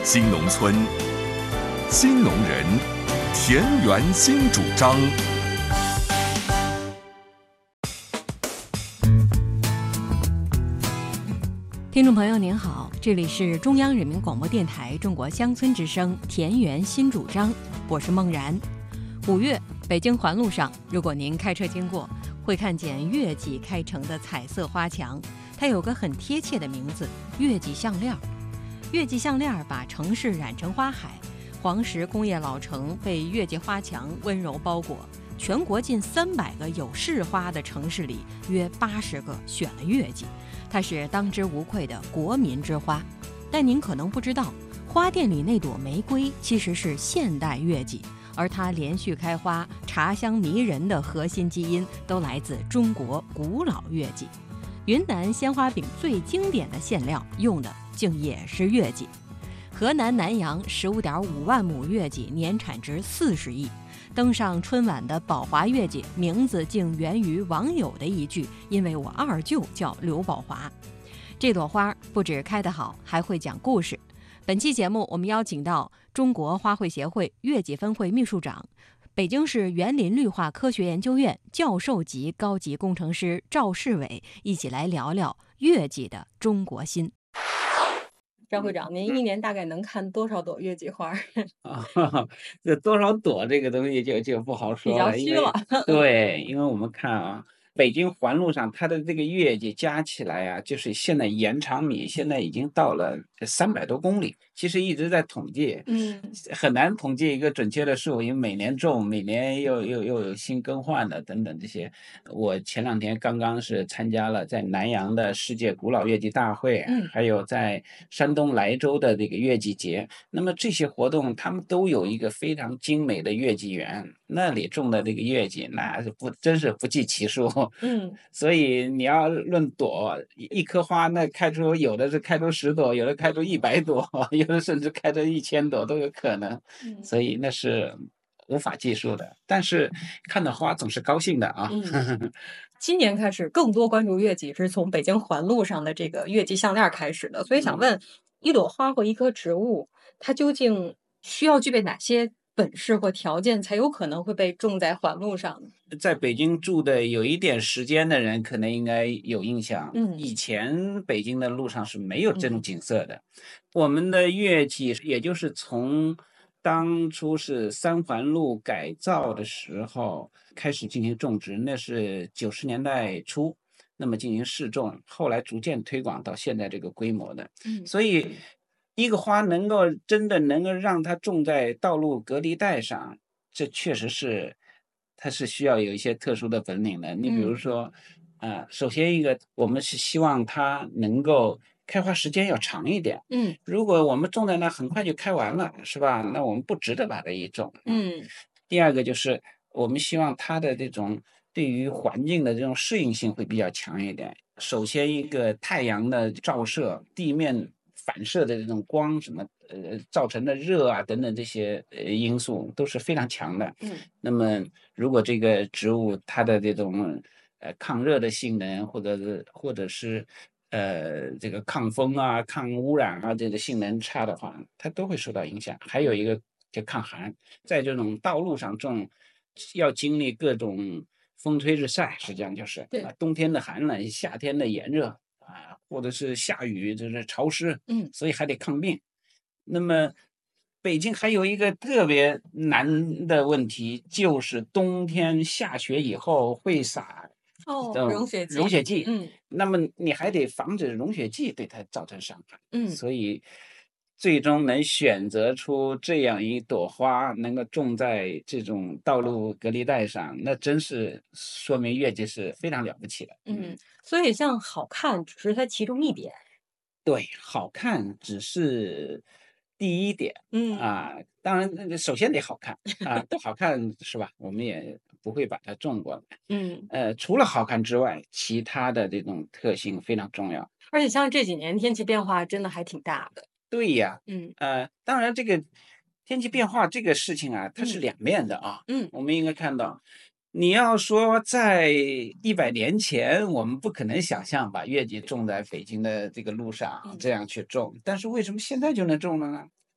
新农村，新农人，田园新主张。 听众朋友您好，这里是中央人民广播电台中国乡村之声田园新主张，我是孟然。5月，北京环路上，如果您开车经过，会看见月季开成的彩色花墙，它有个很贴切的名字——月季项链。月季项链把城市染成花海，黄石工业老城被月季花墙温柔包裹。全国近300个有市花的城市里，约80个选了月季，它是当之无愧的国民之花。但您可能不知道，花店里那朵玫瑰其实是现代月季，而它连续开花、茶香迷人的核心基因都来自中国古老月季。云南鲜花饼最经典的馅料用的竟也是月季。河南南阳15.5万亩月季年产值40亿，登上春晚的宝华月季名字竟源于网友的一句：“因为我二舅叫刘宝华。”这朵花不止开得好，还会讲故事。本期节目我们邀请到中国花卉协会月季分会秘书长、北京市园林绿化科学研究院教授级高级工程师赵世伟，一起来聊聊月季的中国心。赵会长，您一年大概能看多少朵月季花？ 这多少朵这个东西就不好说了， 比较虚了。 对，因为我们看啊，北京环路上它的这个月季加起来啊，就是现在延长米现在已经到了300多公里，其实一直在统计，很难统计一个准确的数，因为每年种，每年又有新更换的等等这些。我前2天刚刚是参加了在南阳的世界古老月季大会，还有在山东莱州的这个月季节。那么这些活动，他们都有一个非常精美的月季园，那里种的这个月季，那是真是不计其数。所以你要论朵，一棵花那有的是开出10朵，有的开出100朵，有的甚至开出1000朵都有可能。所以那是无法计数的，但是看到花总是高兴的啊。 今年开始更多关注月季，是从北京环路上的这个月季项链开始的。所以想问，一朵花或一棵植物，它究竟需要具备哪些本事或条件，才有可能会被种在环路上呢？ 在北京住的有一点时间的人，可能应该有印象。以前北京的路上是没有这种景色的。我们的月季，也就是从当初是3环路改造的时候开始进行种植，那是90年代初，那么进行试种，后来逐渐推广到现在这个规模的。所以一个花真的能够让它种在道路隔离带上，这确实是它是需要有一些特殊的本领的。你比如说首先一个，我们是希望它能够开花时间要长一点。如果我们种在那很快就开完了，是吧？那我们不值得把它一种。第二个就是我们希望它的这种对于环境的这种适应性会比较强一点。首先一个太阳的照射，地面反射的这种光什么造成的热啊等等这些因素都是非常强的。那么如果这个植物它的这种抗热的性能，或者是这个抗风啊、抗污染啊这个性能差的话，它都会受到影响。还有一个就抗寒，在这种道路上种，要经历各种风吹日晒，实际上就是冬天的寒冷，夏天的炎热啊，或者是下雨就是潮湿，所以还得抗病。那么北京还有一个特别难的问题，就是冬天下雪以后会撒融雪剂。那么你还得防止融雪剂对它造成伤害。所以最终能选择出这样一朵花能够种在这种道路隔离带上，那真是说明月季是非常了不起的。 所以像好看只是它其中一点。 对，好看只是第一点。当然首先得好看啊，不好看是吧？我们也不会把它种过来。除了好看之外，其他的这种特性非常重要。 而且像这几年天气变化真的还挺大的。 对呀。当然这个天气变化这个事情啊，它是两面的啊。我们应该看到，你要说在100年前，我们不可能想象把月季种在北京的这个路上这样去种，但是为什么现在就能种了呢？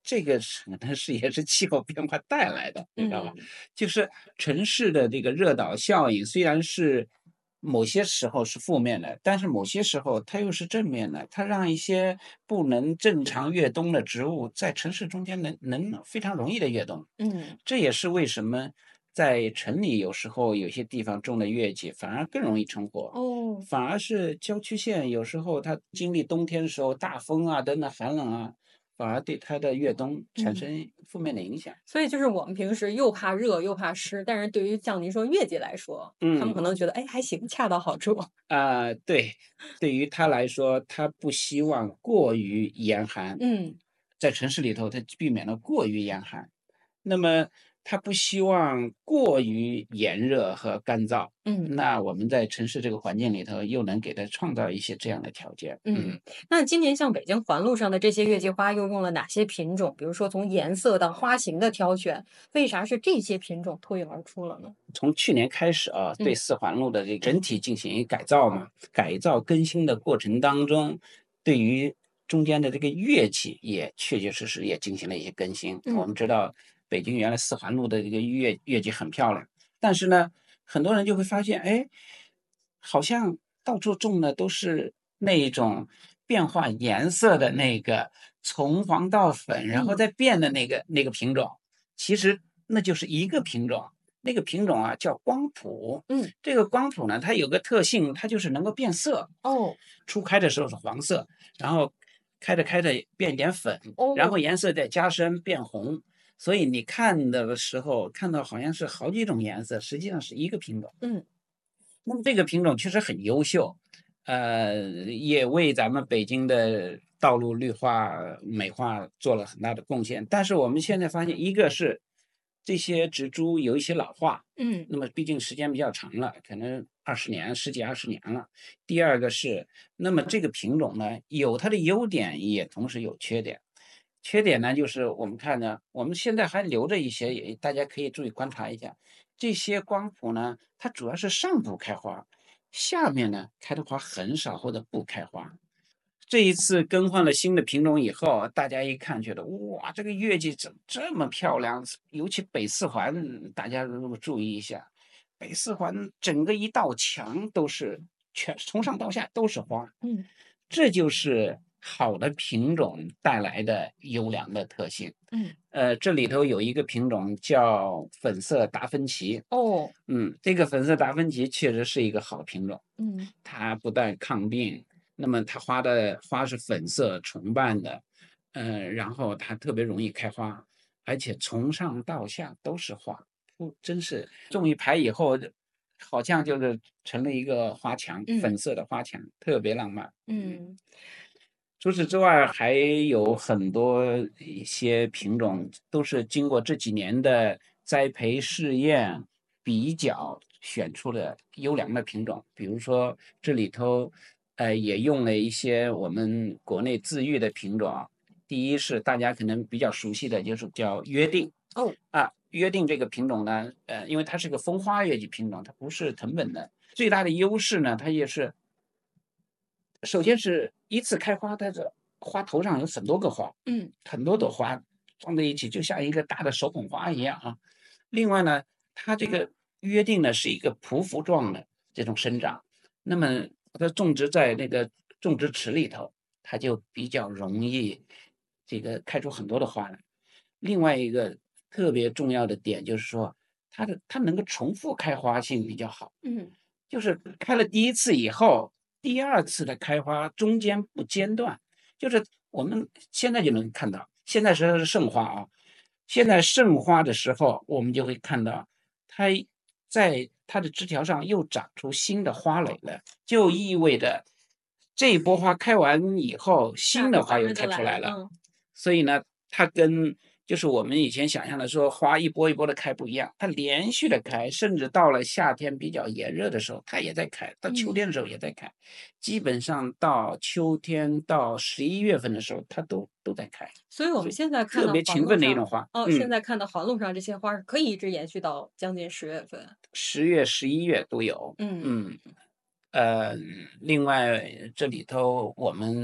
这个可能也是气候变化带来的，知道吧？就是城市的这个热岛效应，虽然是某些时候是负面的，但是某些时候它又是正面的，它让一些不能正常越冬的植物在城市中间能非常容易的越冬。这也是为什么在城里有时候有些地方种的月季反而更容易成活。反而是郊区县有时候它经历冬天的时候，大风啊等等寒冷啊，反而对它的越冬产生负面的影响。 所以就是我们平时又怕热又怕湿，但是对于像您说月季来说，他们可能觉得哎还行，恰到好处。 对，对于他来说，他不希望过于严寒。在城市里头，他避免了过于严寒。那么他不希望过于炎热和干燥。那我们在城市这个环境里头，又能给他创造一些这样的条件。 那今年像北京环路上的这些月季花又用了哪些品种？比如说从颜色到花型的挑选，为啥是这些品种脱颖而出了呢？ 从去年开始啊，对四环路的这个整体进行一改造嘛，改造更新的过程当中，对于中间的这个乐器也确确实实也进行了一些更新。我们知道北京原来四环路的这个乐器很漂亮，但是呢，很多人就会发现，哎，好像到处种的都是那种变化颜色的那个从黄到粉，然后再变的那个品种，其实那就是一个品种。那个品种啊叫光谱。这个光谱呢，它有个特性，它就是能够变色。初开的时候是黄色，然后开着开着变一点粉，然后颜色再加深变红。所以你看的时候看到好像是好几种颜色，实际上是一个品种。那么这个品种确实很优秀，也为咱们北京的道路绿化美化做了很大的贡献。但是我们现在发现，一个是这些植株有一些老化，那么毕竟时间比较长了，可能20年、十几20年了。第二个是，那么这个品种呢，有它的优点，也同时有缺点。缺点呢，就是我们看呢，我们现在还留着一些，也大家可以注意观察一下。这些光谱呢，它主要是上部开花，下面呢开的花很少或者不开花。这一次更换了新的品种以后，大家一看觉得哇，这个月季怎么这么漂亮？尤其北四环，大家如果注意一下，北四环整个一道墙都是从上到下都是花。这就是好的品种带来的优良的特性。这里头有一个品种叫粉色达芬奇。这个粉色达芬奇确实是一个好品种。它不但抗病，那么它花是粉色重瓣的，然后它特别容易开花，而且从上到下都是花，真是种一排以后，好像就是成了一个花墙，粉色的花墙，特别浪漫。除此之外，还有很多一些品种都是经过这几年的栽培试验比较选出的优良的品种。比如说这里头，也用了一些我们国内自育的品种。第一是大家可能比较熟悉的，就是叫约定。约定这个品种呢，因为它是个风花月季品种，它不是藤本的。最大的优势呢，它也是。首先是一次开花，它的花头上有很多个花，很多朵花放在一起，就像一个大的手捧花一样啊。另外呢，它这个约定呢是一个匍匐状的这种生长，那么它种植在那个种植池里头，它就比较容易这个开出很多的花来。另外一个特别重要的点就是说，它能够重复开花性比较好。就是开了第一次以后，第二次的开花中间不间断，就是我们现在就能看到，现在是盛花啊，现在盛花的时候，我们就会看到它在它的枝条上又长出新的花蕾了，就意味着这一波花开完以后，新的花又开出来了。所以呢，它跟就是我们以前想象的说花一波一波的开不一样，它连续的开，甚至到了夏天比较炎热的时候，它也在开，到秋天的时候也在开，基本上到秋天到11月份的时候，它都在开。 所以我们现在看到特别勤奋的一种花。 现在看到环路上这些花可以一直延续到将近10月份 ，10月、11月都有。另外这里头我们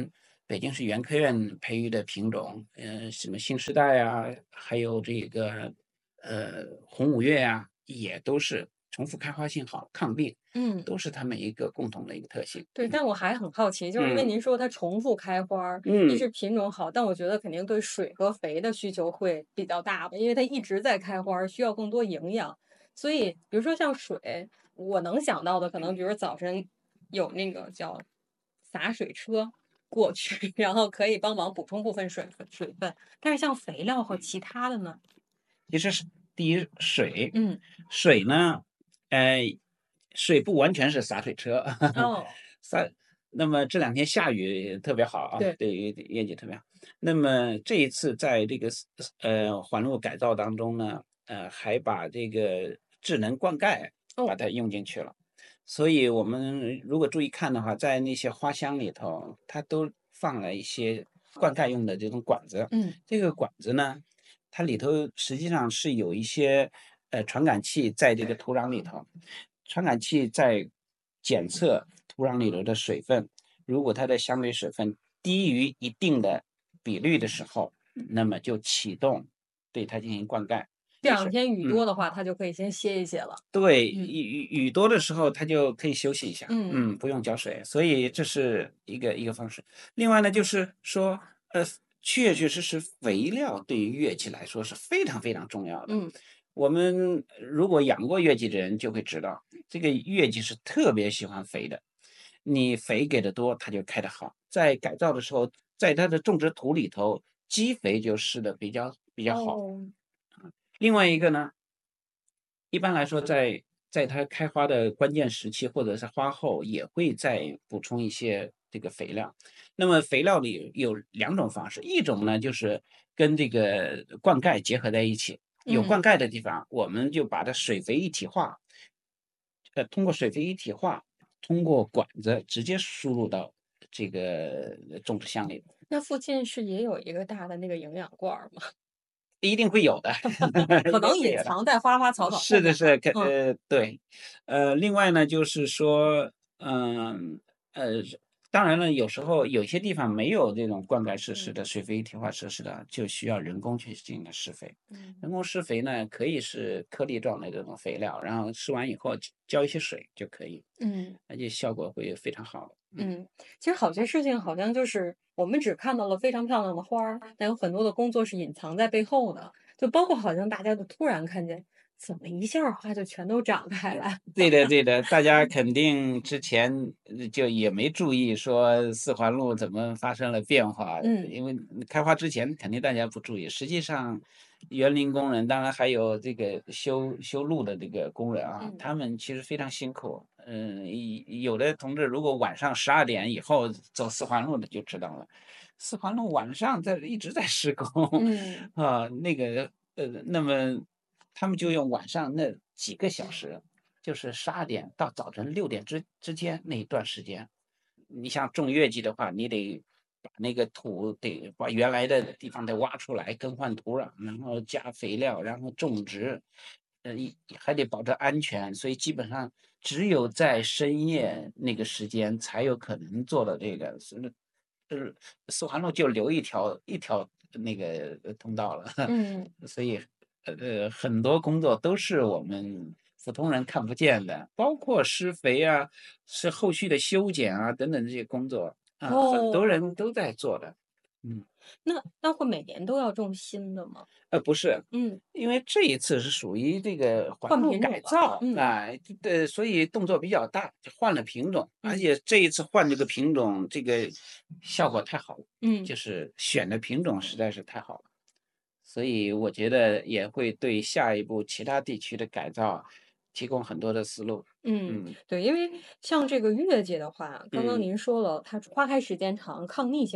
北京市原科院培育的品种，什么新时代啊，还有这个红五月啊，也都是重复开花性好、抗病，都是它们一个共同的一个特性。 对，但我还很好奇，就是因为嗯您说它重复开花儿，一嗯， 是品种好，但我觉得肯定对水和肥的需求会比较大吧，因为它一直在开花儿，需要更多营养。所以，比如说像水，我能想到的可能，比如说早晨有那个叫洒水车过去，然后可以帮忙补充部分水分。但是像肥料和其他的呢？ 其实是第一水， 嗯， 水呢，呃，水不完全是洒水车， 哦， 洒。那么这两天下雨特别好啊， 对， 对于业绩特别好。那么这一次在这个环路改造当中呢，还把这个智能灌溉把哦， 它用进去了。所以我们如果注意看的话，在那些花箱里头，它都放了一些灌溉用的这种管子。 嗯这个管子呢，它里头实际上是有一些传感器在这个土壤里头，传感器在检测土壤里头的水分，如果它的相对水分低于一定的比率的时候，那么就启动对它进行灌溉。 这两天雨嗯。 多的话，它就可以先歇一歇了。 对， 嗯雨多的时候，它就可以休息一下， 嗯不用浇水，所以这是一个方式。另外呢，就是说，确确实实肥料对于乐器来说是非常非常重要的。 嗯。 我们如果养过乐器的人就会知道，这个乐器是特别喜欢肥的，你肥给的多，它就开得好。在改造的时候，在它的种植土里头，基肥就施的比较好。 哦， 另外一个呢，一般来说在它开花的关键时期，或者是花后，也会再补充一些这个肥料。那么肥料里有两种方式，一种呢就是跟这个灌溉结合在一起，有嗯， 灌溉的地方，我们就把它水肥一体化，通过水肥一体化，通过管子直接输入到这个种植箱里， 那附近是也有一个大的那个营养罐儿吗？ 一定会有的， 可一定能隐会有的。 藏在花花草草后面吧。 是的是， 嗯对。另外呢，就是说，呃，当然了，有时候有些地方没有这种灌溉设施嗯的水肥一体化设施的，就需要人工去进行施肥。 嗯人工施肥呢，可以是颗粒状的这种肥料，然后施完以后浇一些水就可以， 嗯而且效果会非常好的。 嗯，其实好些事情好像就是我们只看到了非常漂亮的花儿，但有很多的工作是隐藏在背后的。就包括好像大家都突然看见，怎么一下儿花就全都长开来。 对的对的，大家肯定之前就也没注意说四环路怎么发生了变化， 嗯因为开花之前肯定大家不注意。实际上，园林工人，当然还有这个修路的这个工人啊， 嗯他们其实非常辛苦。有的同志如果晚上12点以后走四环路的就知道了，四环路晚上一直在施工， 嗯啊，那么他们就用晚上那几个小时，就是12点到早晨6点之间那一段时间。你像种月季的话，你得把那个土得把原来的地方得挖出来，更换土壤，然后加肥料，然后种植，还得保证安全，所以基本上只有在深夜那个时间才有可能做到这个。是四环路就留一条那个通道了， 嗯。 所以很多工作都是我们普通人看不见的，包括施肥啊，是后续的修剪啊等等这些工作啊，很多哦， 人都在做的。嗯， 那会每年都要种新的吗？ 不是， 嗯， 因为这一次是属于这个环换路品种了。 改造嗯啊，对，所以动作比较大，就换了品种，而嗯且这一次换这个品种，这个效果太好了， 嗯。 就是选的品种实在是太好了。所以我觉得也会对下一步其他地区的改造提供很多的思路。 嗯， 嗯对，因为像这个月季的话，刚刚嗯。 您说了，它花开时间长，抗逆性